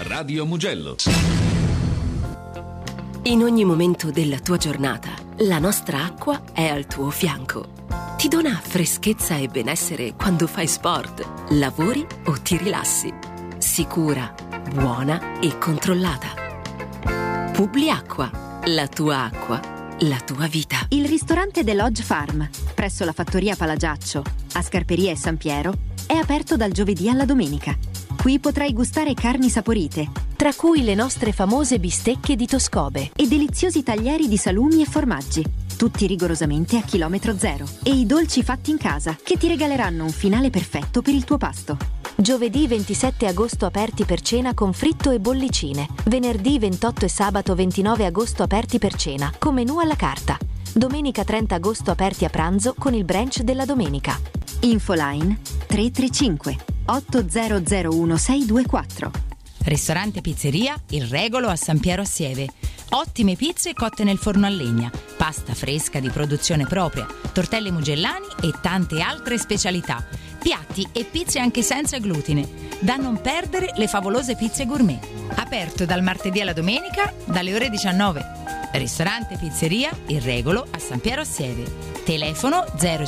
Radio Mugello. In ogni momento della tua giornata, la nostra acqua è al tuo fianco. Ti dona freschezza e benessere quando fai sport, lavori o ti rilassi. Sicura, buona e controllata. Publiacqua, la tua acqua, la tua vita. Il ristorante dell'Odge Farm, presso la fattoria Palagiaccio, a Scarperia e San Piero, è aperto dal giovedì alla domenica. Qui potrai gustare carni saporite, tra cui le nostre famose bistecche di Toscobe e deliziosi taglieri di salumi e formaggi, tutti rigorosamente a chilometro zero, e i dolci fatti in casa, che ti regaleranno un finale perfetto per il tuo pasto. Giovedì 27 agosto aperti per cena con fritto e bollicine. Venerdì 28 e sabato 29 agosto aperti per cena, con menù alla carta. Domenica 30 agosto aperti a pranzo con il brunch della domenica. Infoline 335 800 1624. Ristorante Pizzeria Il Regolo a San Piero a Sieve. Ottime pizze cotte nel forno a legna, pasta fresca di produzione propria, tortelli mugellani e tante altre specialità. Piatti e pizze anche senza glutine. Da non perdere le favolose pizze gourmet. Aperto dal martedì alla domenica dalle ore 19. Ristorante Pizzeria Il Regolo a San Piero a Sieve. Telefono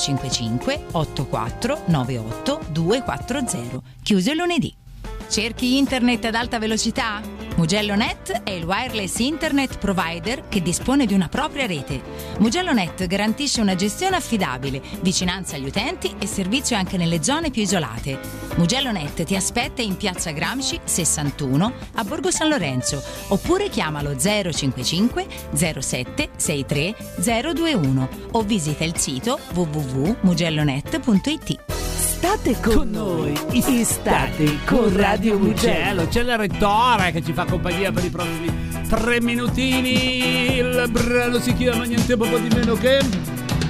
055 84 98 240. Chiuso il lunedì. Cerchi internet ad alta velocità? Mugello.net è il wireless internet provider che dispone di una propria rete. Mugello.net garantisce una gestione affidabile, vicinanza agli utenti e servizio anche nelle zone più isolate. Mugello.net ti aspetta in Piazza Gramsci 61 a Borgo San Lorenzo, oppure chiamalo 055 07 63 021 o visita il sito www.mugellonet.it. State con noi, state con Radio Mugello. C'è il rettore che ci fa compagnia per i prossimi 3 minutini. Il brano si chiama niente poco di meno che